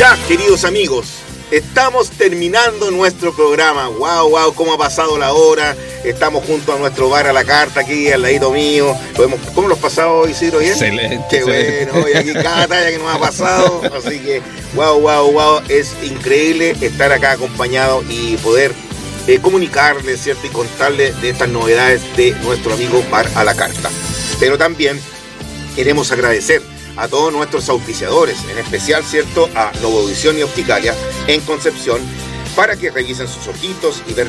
Ya, queridos amigos, estamos terminando nuestro programa. Wow, cómo ha pasado la hora. Estamos junto a nuestro bar a la carta aquí al ladito mío. ¿Cómo los pasado, Isidro? ¿Bien? Excelente. Qué bueno, y aquí cada talla que nos ha pasado. Así que wow, es increíble estar acá acompañado y poder comunicarles, ¿cierto? Y contarles de estas novedades de nuestro amigo Bar a la Carta. Pero también queremos agradecer a todos nuestros auspiciadores, en especial, ¿cierto?, a Novovisión y Opticalia en Concepción, para que revisen sus ojitos y ver